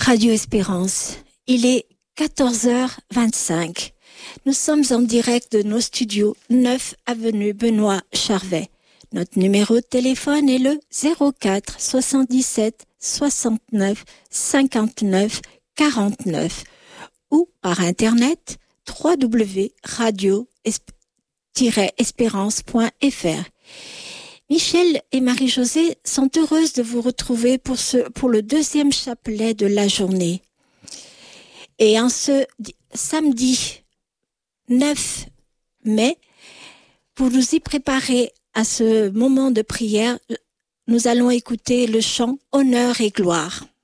Radio Espérance. Il est 14h25. Nous sommes en direct de nos studios 9 avenue Benoît Charvet. Notre numéro de téléphone est le 04 77 69 59 49 ou par internet www.radio-espérance.fr. Michel et Marie-Josée sont heureuses de vous retrouver pour le deuxième chapelet de la journée. Et en ce samedi 9 mai, pour nous y préparer à ce moment de prière, nous allons écouter le chant Honneur et gloire.